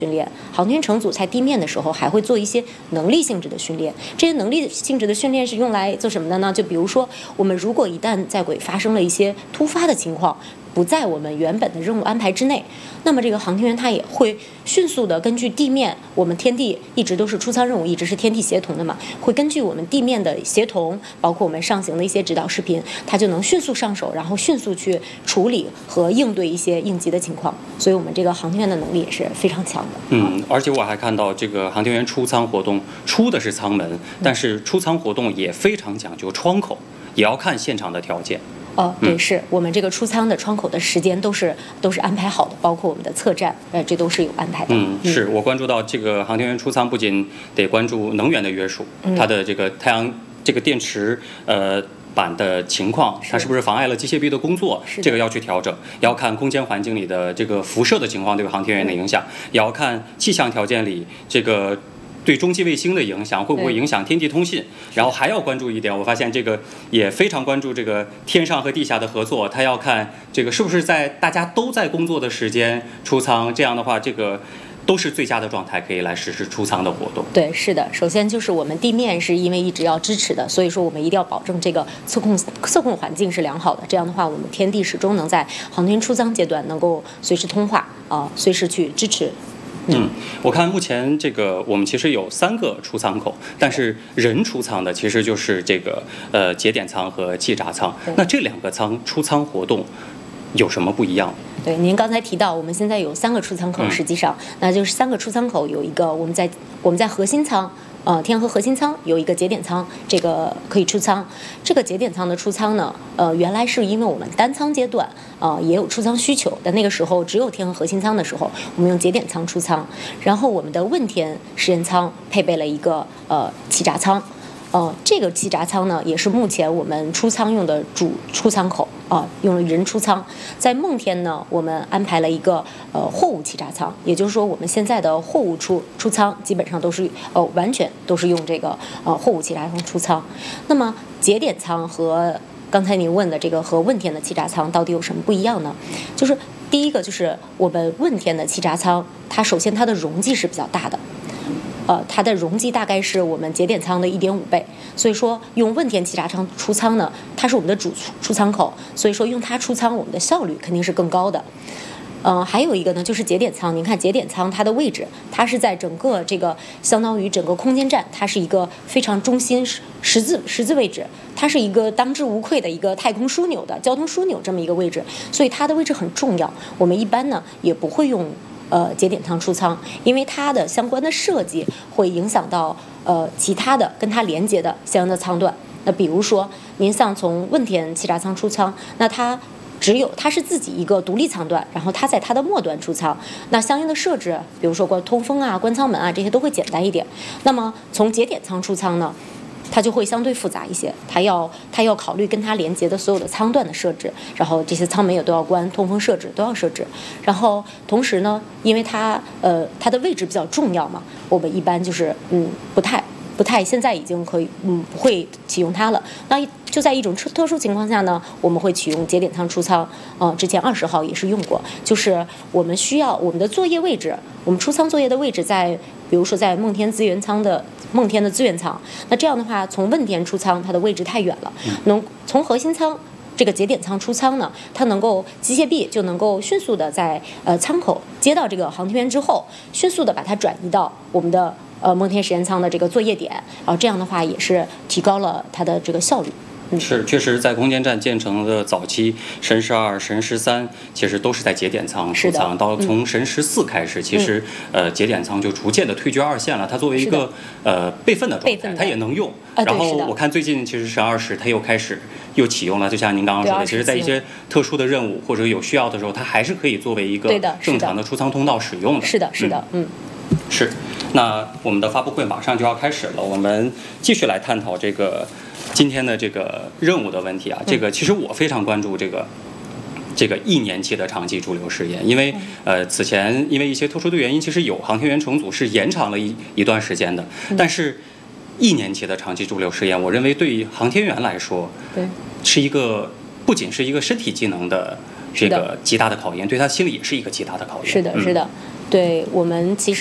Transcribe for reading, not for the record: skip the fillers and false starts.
训练，航天员乘组在地面的时候还会做一些能力性质的训练。这些能力性质的训练是用来做什么的呢？就比如说，我们如果一旦在轨发生了一些突发的情况，不在我们原本的任务安排之内，那么这个航天员他也会迅速的根据地面，我们天地一直都是出舱任务，一直是天地协同的嘛，会根据我们地面的协同，包括我们上行的一些指导视频，他就能迅速上手，然后迅速去处理和应对一些应急的情况。所以我们这个航天员的能力也是非常强的。 而且我还看到这个航天员出舱活动出的是舱门，但是出舱活动也非常讲究窗口，也要看现场的条件。 对，是我们这个出舱的窗口的时间都是安排好的，包括我们的测站，这都是有安排的。 是我关注到这个航天员出舱不仅得关注能源的约束，它的这个太阳这个电池板的情况，它是不是妨碍了机械臂的工作，这个要去调整，也要看空间环境里的这个辐射的情况对航天员的影响，也要看气象条件里这个对中继卫星的影响，会不会影响天地通信？然后还要关注一点，我发现这个也非常关注这个天上和地下的合作，他要看这个是不是在大家都在工作的时间出舱，这样的话这个都是最佳的状态，可以来实施出舱的活动。 对，是的。首先就是我们地面是因为一直要支持的，所以说我们一定要保证这个测控环境是良好的。这样的话，我们天地始终能在航天出舱阶段能够随时通话随时去支持。 我看目前这个我们其实有3个出舱口，但是人出舱的其实就是这个节点舱和气闸舱。那这2个舱出舱活动有什么不一样？ 对，您刚才提到我们现在有3个出舱口，实际上那就是3个出舱口有一个我们在核心舱。天和核心舱有一个节点舱，这个可以出舱。这个节点舱的出舱呢，原来是因为我们单舱阶段也有出舱需求，但那个时候只有天和核心舱的时候，我们用节点舱出舱。然后我们的问天实验舱配备了一个气闸舱。这个气闸舱呢，也是目前我们出舱用的主出舱口用了人出舱。在梦天呢，我们安排了一个货物气闸舱，也就是说，我们现在的货物出舱基本上都是完全都是用这个货物气闸舱出舱。那么节点舱和刚才您问的这个和问天的气闸舱到底有什么不一样呢？就是第一个就是我们问天的气闸舱，它首先它的容积是比较大的。它的容积大概是我们节点舱的1.5倍，所以说用问天气闸舱出舱呢，它是我们的主出舱口，所以说用它出舱，我们的效率肯定是更高的。还有一个呢，就是节点舱。您看节点舱它的位置，它是在整个这个相当于整个空间站，它是一个非常中心十字位置，它是一个当之无愧的一个太空枢纽的交通枢纽这么一个位置，所以它的位置很重要。我们一般呢也不会用节点舱出舱，因为它的相关的设计会影响到其他的跟它连接的相应的舱段。那比如说您像从问天气闸舱出舱，那它是自己一个独立舱段，然后它在它的末端出舱，那相应的设置，比如说通风啊、关舱门啊这些都会简单一点。那么从节点舱出舱呢，它就会相对复杂一些，它要考虑跟它连接的所有的舱段的设置，然后这些舱门也都要关，通风设置都要设置。然后同时呢，因为它的位置比较重要嘛，我们一般就是不太现在已经可以不会启用它了。那就在一种特殊情况下呢，我们会启用节点舱出舱。之前20号也是用过，就是我们需要我们的作业位置，我们出舱作业的位置在，比如说在梦天的资源舱。那这样的话，从问天出舱它的位置太远了，从核心舱这个节点舱出舱呢，它能够机械臂就能够迅速的在舱口接到这个航天员之后，迅速的把它转移到我们的梦天实验舱的这个作业点，然后这样的话也是提高了它的这个效率。 是，确实在空间站建成的早期，神12、神13其实都是在节点舱出舱，到从神14开始，其实节点舱就逐渐的退居2线了。它作为一个备份的状态，它也能用。然后我看最近其实神20它又启用了，就像您刚刚说的，其实在一些特殊的任务或者有需要的时候，它还是可以作为一个正常的出舱通道使用的。 是的。 是。那我们的发布会马上就要开始了，我们继续来探讨这个今天的这个任务的问题啊。这个其实我非常关注这个1年期的长期驻留试验，因为此前因为一些特殊的原因，其实有航天员乘组是延长了一段时间的，但是1年期的长期驻留试验，我认为对于航天员来说，是不仅是一个身体机能的这个极大的考验，对他心理也是一个极大的考验。 是的。 对我们其实。